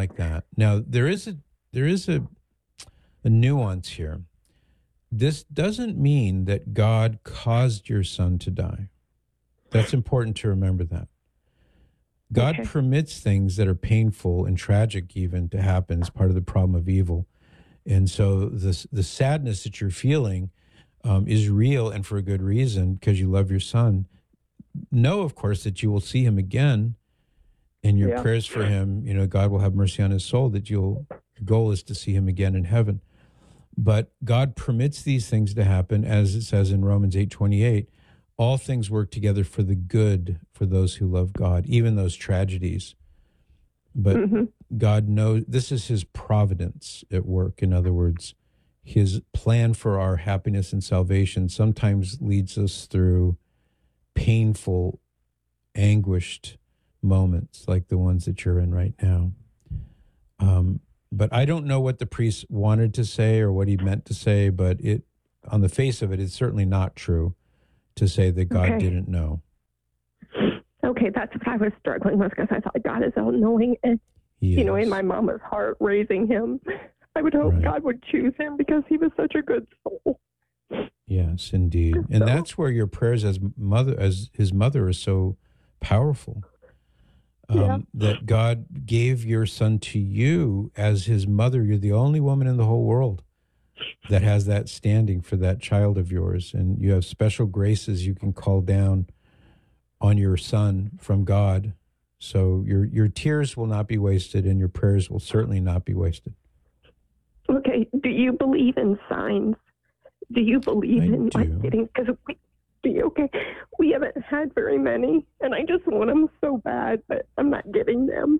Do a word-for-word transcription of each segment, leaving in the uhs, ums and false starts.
like that. Now, there is a there is a, a nuance here. This doesn't mean that God caused your son to die. That's important to remember that. God Okay. permits things that are painful and tragic even to happen as part of the problem of evil. And so the, the sadness that you're feeling um, is real and for a good reason because you love your son. Know, of course, that you will see him again, and your Yeah. prayers for him, you know, God will have mercy on his soul, that you'll, the goal is to see him again in heaven. But God permits these things to happen, as it says in Romans eight twenty-eight. All things work together for the good for those who love God, even those tragedies. But Mm-hmm. God knows this is his providence at work. In other words, his plan for our happiness and salvation sometimes leads us through painful, anguished moments like the ones that you're in right now. Um, but I don't know what the priest wanted to say or what he meant to say, but it, on the face of it, it's certainly not true to say that God Okay. didn't know. Okay, that's what I was struggling with because I thought God is all knowing, and He you know, is. in my mama's heart, raising him, I would hope Right. God would choose him because he was such a good soul. Yes, indeed. And So- that's where your prayers as mother, as his mother, are so powerful. Um, Yeah. That God gave your son to you as his mother. You're the only woman in the whole world that has that standing for that child of yours. And you have special graces you can call down on your son from God. So your your tears will not be wasted, and your prayers will certainly not be wasted. Okay, do you believe in signs? Do you believe I in do. like getting? Because we, do you, okay, we haven't had very many, and I just want them so bad, but I'm not getting them.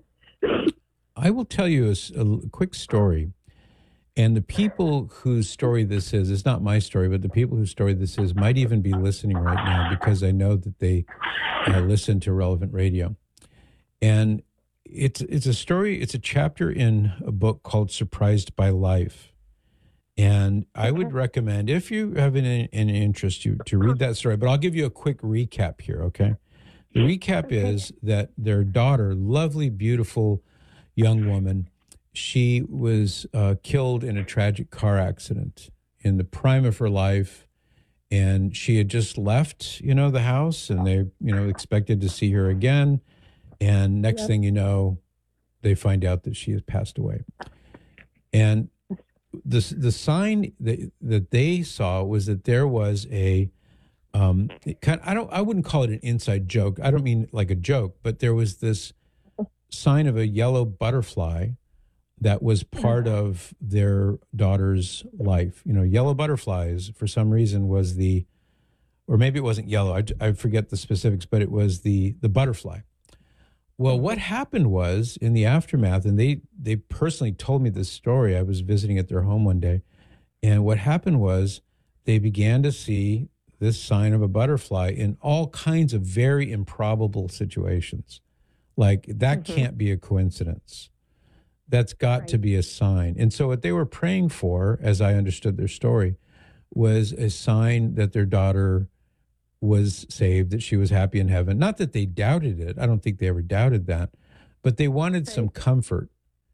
I will tell you a, s- a l- quick story. And the people whose story this is, it's not my story, but the people whose story this is might even be listening right now because I know that they uh, listen to Relevant Radio. And it's it's a story, it's a chapter in a book called Surprised by Life. And I would recommend, if you have an, an interest, you to read that story. But I'll give you a quick recap here, okay? The recap Okay. is that their daughter, lovely, beautiful young woman, she was uh, killed in a tragic car accident in the prime of her life. And she had just left, you know, the house, and they, you know, expected to see her again. And next Yep. thing you know, they find out that she has passed away. And the the sign that that they saw was that there was a um it kind I don't I wouldn't call it an inside joke. I don't mean like a joke, but there was this sign of a yellow butterfly that was part of their daughter's life. You know, yellow butterflies for some reason was the, or maybe it wasn't yellow. I, I forget the specifics, but it was the the butterfly. Well, what happened was in the aftermath, and they they personally told me this story. I was visiting at their home one day, and what happened was they began to see this sign of a butterfly in all kinds of very improbable situations. Like that Mhm. can't be a coincidence. That's got to Right. be a sign. And so what they were praying for, as I understood their story, was a sign that their daughter was saved, that she was happy in heaven. Not that they doubted it. I don't think they ever doubted that. But they wanted some Right. comfort.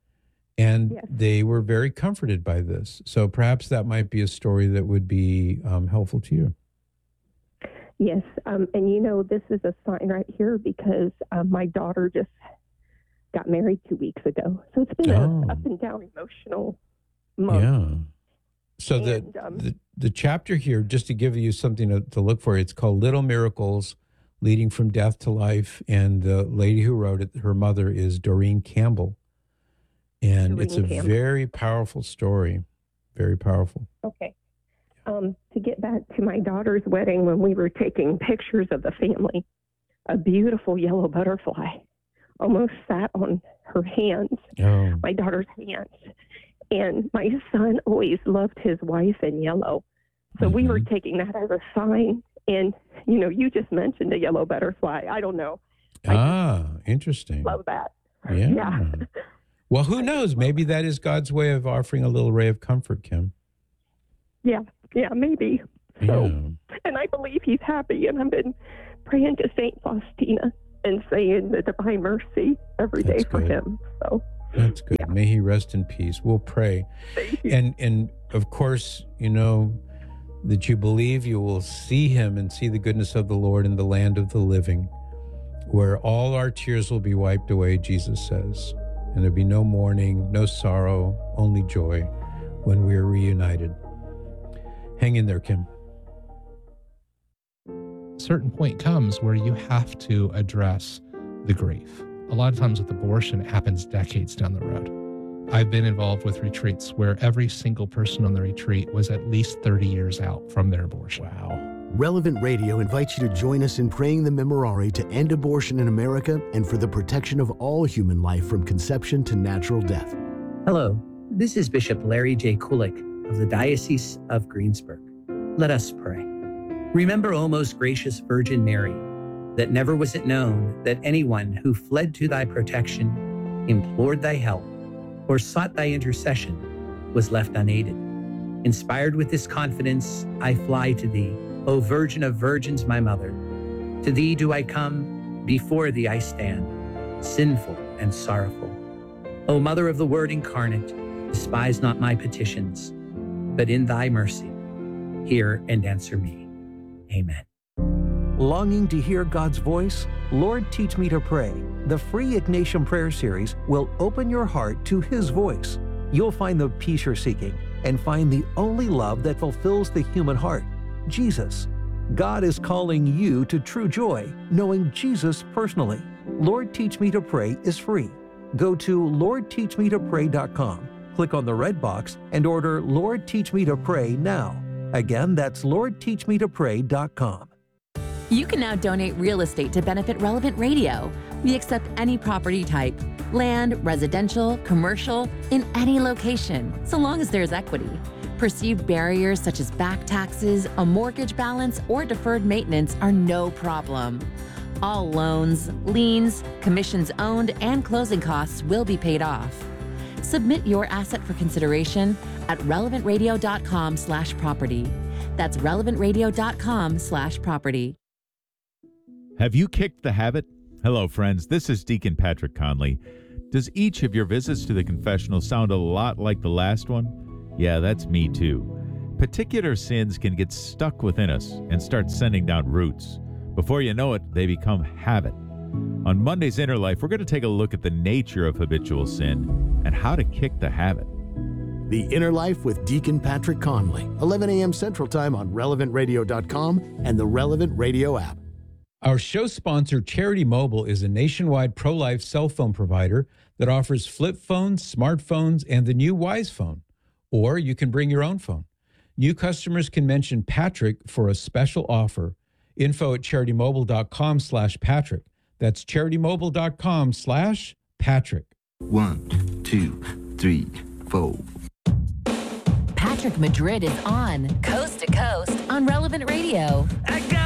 And Yes. they were very comforted by this. So perhaps that might be a story that would be um, helpful to you. Yes, um, and you know, this is a sign right here because um, my daughter just got married two weeks ago. So it's been Oh. a up and down emotional month. Yeah. So the, And, um, the the chapter here, just to give you something to, to look for, it's called Little Miracles Leading from Death to Life. And the lady who wrote it, her mother is Doreen Campbell. And it's a Doreen Campbell. very powerful story. Very powerful. Okay. Um, to get back to my daughter's wedding, when we were taking pictures of the family, a beautiful yellow butterfly almost sat on her hands, Oh, my daughter's hands. And my son always loved his wife in yellow. So we were Mhm. taking that as a sign. And, you know, you just mentioned a yellow butterfly. I don't know. I just ah, interesting. love that. Yeah. Yeah. Well, who I just knows? love Maybe that is God's way of offering a little ray of comfort, Kim. Yeah. Yeah, maybe. So, Yeah. and I believe he's happy. And I've been praying to Saint Faustina and saying the Divine Mercy every day That's for good. him. So, That's good. yeah. May he rest in peace. We'll pray. And, and of course, you know, that you believe you will see him and see the goodness of the Lord in the land of the living, where all our tears will be wiped away, Jesus says. And there'll be no mourning, no sorrow, only joy when we are reunited. Hang in there, Kim. A certain point comes where you have to address the grief. A lot of times with abortion, it happens decades down the road. I've been involved with retreats where every single person on the retreat was at least thirty years out from their abortion. Wow. Relevant Radio invites you to join us in praying the Memorare to end abortion in America and for the protection of all human life from conception to natural death. Hello, this is Bishop Larry J. Kulik of the Diocese of Greensburg. Let us pray. Remember, O most gracious Virgin Mary, that never was it known that anyone who fled to thy protection, implored thy help, or sought thy intercession was left unaided. Inspired with this confidence, I fly to thee, O Virgin of Virgins, my mother. To thee do I come, before thee I stand, sinful and sorrowful. O Mother of the Word incarnate, despise not my petitions, but in thy mercy, hear and answer me. Amen. Longing to hear God's voice? Lord, Teach Me to Pray. The free Ignatian Prayer Series will open your heart to His voice. You'll find the peace you're seeking and find the only love that fulfills the human heart, Jesus. God is calling you to true joy, knowing Jesus personally. Lord, Teach Me to Pray is free. Go to lord teach me to pray dot com, click on the red box, and order Lord, Teach Me to Pray now. Again, that's lord teach me to pray dot com. You can now donate real estate to benefit Relevant Radio. We accept any property type, land, residential, commercial, in any location, so long as there's equity. Perceived barriers such as back taxes, a mortgage balance, or deferred maintenance are no problem. All loans, liens, commissions owned, and closing costs will be paid off. Submit your asset for consideration at relevant radio dot com slash property. That's relevant radio dot com slash property. Have you kicked the habit? Hello, friends. This is Deacon Patrick Conley. Does each of your visits to the confessional sound a lot like the last one? Yeah, that's me too. Particular sins can get stuck within us and start sending down roots. Before you know it, they become habit. On Monday's Inner Life, we're going to take a look at the nature of habitual sin and how to kick the habit. The Inner Life with Deacon Patrick Conley, eleven a.m. Central Time on relevant radio dot com and the Relevant Radio app. Our show sponsor, Charity Mobile, is a nationwide pro-life cell phone provider that offers flip phones, smartphones, and the new Wise Phone. Or you can bring your own phone. New customers can mention Patrick for a special offer. Info at charitymobile.com slash Patrick. That's charitymobile.com slash Patrick. One, two, three, four. Patrick Madrid is on Coast to Coast on Relevant Radio. I got